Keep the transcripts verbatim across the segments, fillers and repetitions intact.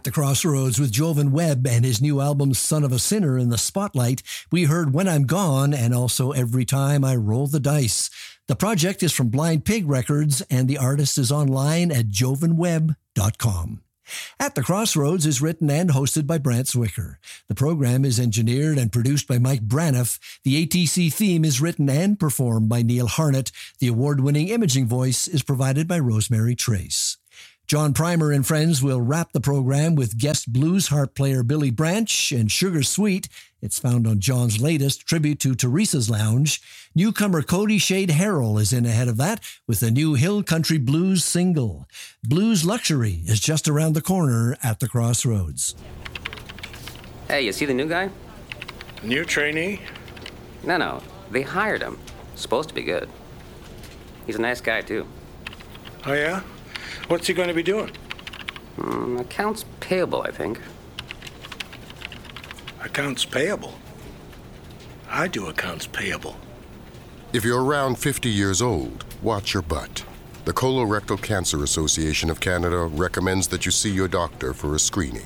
the Crossroads with Jovan Webb and his new album Son of a Sinner in the spotlight, we heard When I'm Gone and also Every Time I Roll the Dice. The project is from Blind Pig Records and the artist is online at jovan webb dot com. At the Crossroads is written and hosted by Brant Zwicker. The program is engineered and produced by Mike Braniff. The A T C theme is written and performed by Neil Harnett. The award-winning imaging voice is provided by Rosemary Trace. John Primer and friends will wrap the program with guest blues harp player Billy Branch and Sugar Sweet. It's found on John's latest tribute to Teresa's Lounge. Newcomer Cody Shade Harrell is in ahead of that with a new Hill Country Blues single. Blues Luxury is just around the corner at the Crossroads. Hey, you see the new guy? New trainee? No, no. They hired him. Supposed to be good. He's a nice guy, too. Oh, yeah? What's he going to be doing? Mm, accounts payable, I think. Accounts payable? I do accounts payable. If you're around fifty years old, watch your butt. The Colorectal Cancer Association of Canada recommends that you see your doctor for a screening.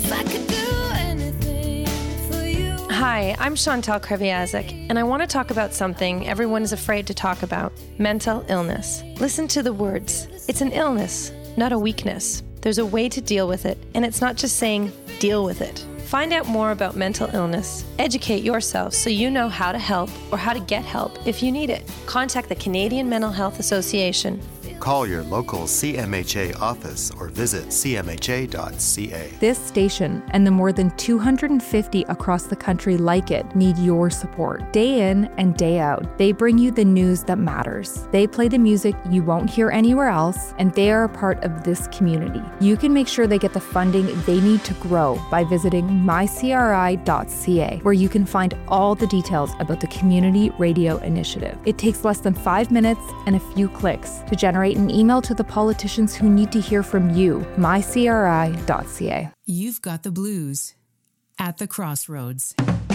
Hi, I'm Chantal Kreviazek, and I want to talk about something everyone is afraid to talk about: mental illness. Listen to the words. It's an illness, not a weakness. There's a way to deal with it, and it's not just saying, deal with it. Find out more about mental illness. Educate yourself so you know how to help or how to get help if you need it. Contact the Canadian Mental Health Association. Call your local C M H A office or visit c m h a dot c a. This station and the more than two hundred fifty across the country like it need your support. Day in and day out, they bring you the news that matters. They play the music you won't hear anywhere else, and they are a part of this community. You can make sure they get the funding they need to grow by visiting my c r i dot c a, where you can find all the details about the Community Radio Initiative. It takes less than five minutes and a few clicks to generate an email to the politicians who need to hear from you. my c r i dot c a. You've got the blues at the Crossroads.